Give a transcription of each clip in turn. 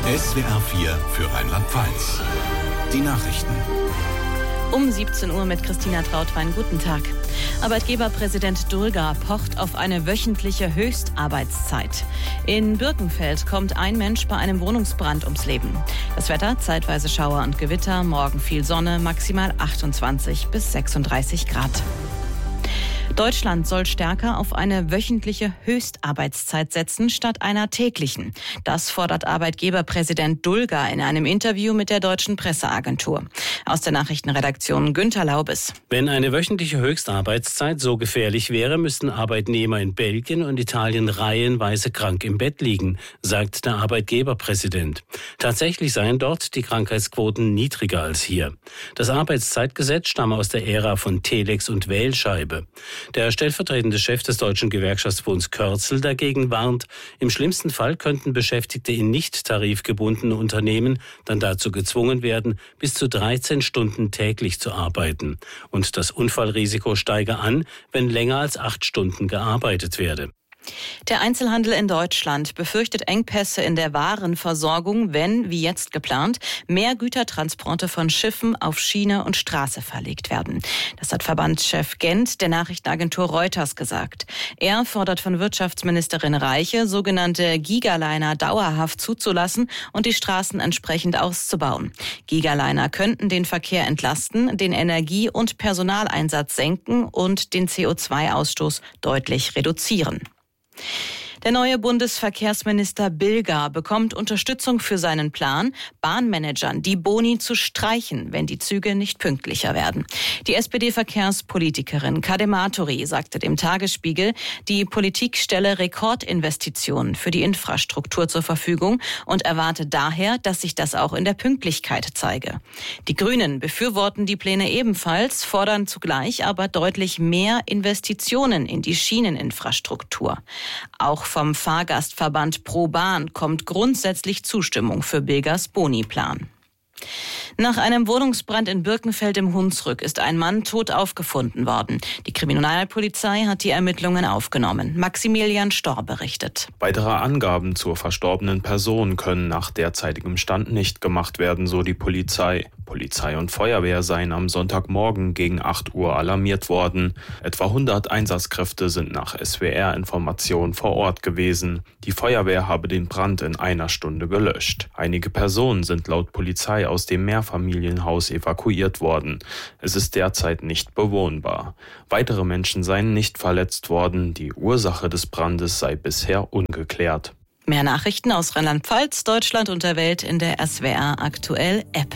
SWR 4 für Rheinland-Pfalz. Die Nachrichten. Um 17 Uhr mit Christina Trautwein. Guten Tag. Arbeitgeberpräsident Dulger pocht auf eine wöchentliche Höchstarbeitszeit. In Birkenfeld kommt ein Mensch bei einem Wohnungsbrand ums Leben. Das Wetter, zeitweise Schauer und Gewitter, morgen viel Sonne, maximal 28 bis 36 Grad. Deutschland soll stärker auf eine wöchentliche Höchstarbeitszeit setzen statt einer täglichen. Das fordert Arbeitgeberpräsident Dulger in einem Interview mit der Deutschen Presseagentur. Aus der Nachrichtenredaktion Günther Laubes. Wenn eine wöchentliche Höchstarbeitszeit so gefährlich wäre, müssten Arbeitnehmer in Belgien und Italien reihenweise krank im Bett liegen, sagt der Arbeitgeberpräsident. Tatsächlich seien dort die Krankheitsquoten niedriger als hier. Das Arbeitszeitgesetz stamme aus der Ära von Telex und Wählscheibe. Der stellvertretende Chef des Deutschen Gewerkschaftsbunds Körzel dagegen warnt, im schlimmsten Fall könnten Beschäftigte in nicht tarifgebundenen Unternehmen dann dazu gezwungen werden, bis zu 13 Stunden täglich zu arbeiten. Und das Unfallrisiko steige an, wenn länger als 8 Stunden gearbeitet werde. Der Einzelhandel in Deutschland befürchtet Engpässe in der Warenversorgung, wenn, wie jetzt geplant, mehr Gütertransporte von Schiffen auf Schiene und Straße verlegt werden. Das hat Verbandschef Gent der Nachrichtenagentur Reuters gesagt. Er fordert von Wirtschaftsministerin Reiche, sogenannte Gigaliner dauerhaft zuzulassen und die Straßen entsprechend auszubauen. Gigaliner könnten den Verkehr entlasten, den Energie- und Personaleinsatz senken und den CO2-Ausstoß deutlich reduzieren. Der neue Bundesverkehrsminister Bilger bekommt Unterstützung für seinen Plan, Bahnmanagern die Boni zu streichen, wenn die Züge nicht pünktlicher werden. Die SPD-Verkehrspolitikerin Kadematori sagte dem Tagesspiegel, die Politik stelle Rekordinvestitionen für die Infrastruktur zur Verfügung und erwarte daher, dass sich das auch in der Pünktlichkeit zeige. Die Grünen befürworten die Pläne ebenfalls, fordern zugleich aber deutlich mehr Investitionen in die Schieneninfrastruktur. Auch vom Fahrgastverband ProBahn kommt grundsätzlich Zustimmung für Bilgers Boni-Plan. Nach einem Wohnungsbrand in Birkenfeld im Hunsrück ist ein Mann tot aufgefunden worden. Die Kriminalpolizei hat die Ermittlungen aufgenommen. Maximilian Storr berichtet. Weitere Angaben zur verstorbenen Person können nach derzeitigem Stand nicht gemacht werden, so die Polizei. Polizei und Feuerwehr seien am Sonntagmorgen gegen 8 Uhr alarmiert worden. Etwa 100 Einsatzkräfte sind nach SWR-Information vor Ort gewesen. Die Feuerwehr habe den Brand in einer Stunde gelöscht. Einige Personen sind laut Polizei aus dem Mehrfamilienhaus evakuiert worden. Es ist derzeit nicht bewohnbar. Weitere Menschen seien nicht verletzt worden. Die Ursache des Brandes sei bisher ungeklärt. Mehr Nachrichten aus Rheinland-Pfalz, Deutschland und der Welt in der SWR Aktuell App.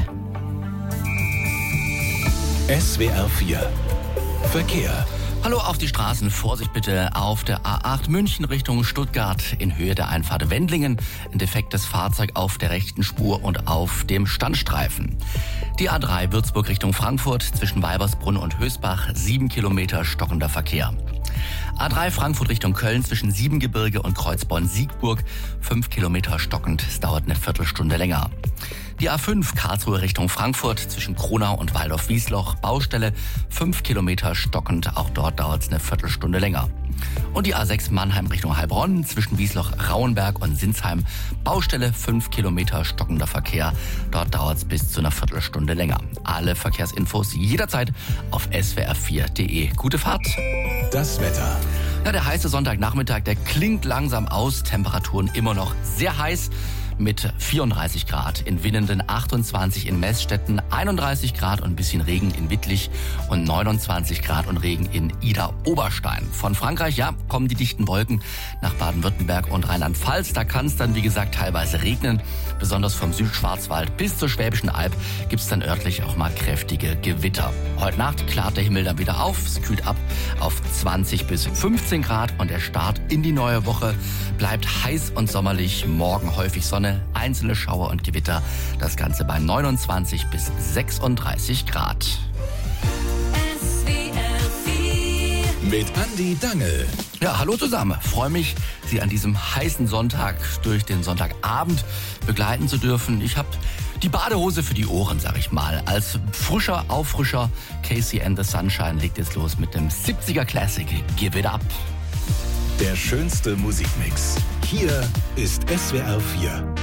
SWR 4 Verkehr. Hallo auf die Straßen, Vorsicht bitte auf der A8 München Richtung Stuttgart in Höhe der Einfahrt Wendlingen. Ein defektes Fahrzeug auf der rechten Spur und auf dem Standstreifen. Die A3 Würzburg Richtung Frankfurt zwischen Weibersbrunn und Hösbach, 7 Kilometer stockender Verkehr. A3 Frankfurt Richtung Köln zwischen Siebengebirge und Kreuzborn-Siegburg, 5 Kilometer stockend, es dauert eine Viertelstunde länger. Die A5 Karlsruhe Richtung Frankfurt zwischen Kronau und Waldorf-Wiesloch, Baustelle, 5 Kilometer stockend, auch dort dauert es eine Viertelstunde länger. Und die A6 Mannheim Richtung Heilbronn zwischen Wiesloch-Rauenberg und Sinsheim, Baustelle, 5 Kilometer stockender Verkehr, dort dauert es bis zu einer Viertelstunde länger. Alle Verkehrsinfos jederzeit auf swr4.de. Gute Fahrt! Das Wetter. Ja, der heiße Sonntagnachmittag, der klingt langsam aus, Temperaturen immer noch sehr heiß. Mit 34 Grad in Winnenden, 28 in Meßstetten, 31 Grad und ein bisschen Regen in Wittlich und 29 Grad und Regen in Ida-Oberstein. Von Frankreich, ja, kommen die dichten Wolken nach Baden-Württemberg und Rheinland-Pfalz. Da kann es dann, wie gesagt, teilweise regnen. Besonders vom Südschwarzwald bis zur Schwäbischen Alb gibt es dann örtlich auch mal kräftige Gewitter. Heute Nacht klart der Himmel dann wieder auf. Es kühlt ab auf 20 bis 15 Grad und der Start in die neue Woche bleibt heiß und sommerlich. Morgen häufig Sonne, einzelne Schauer und Gewitter. Das Ganze bei 29 bis 36 Grad. Mit Andi Dangel. Ja, hallo zusammen. Freue mich, Sie an diesem heißen Sonntag durch den Sonntagabend begleiten zu dürfen. Ich habe die Badehose für die Ohren, sag ich mal. Als frischer Auffrischer, Casey and the Sunshine legt jetzt los mit dem 70er Classic Give It Up. Der schönste Musikmix. Hier ist SWR 4.